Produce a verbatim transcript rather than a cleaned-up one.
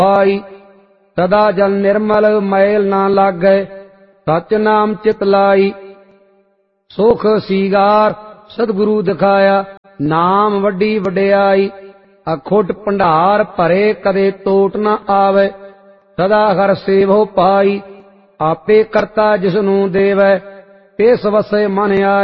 पाई। सदा जल निर्मल मैल ना लागै, सच नाम चित लाई। सुख सीगार सतगुरु दिखाया, नाम वड्डी वड्याई। अखुट भंडार भरे कदे टोट न आवे, सदा हर सेवो पाई। आपे करता जिसनू देवै, तिस वसे मन आए।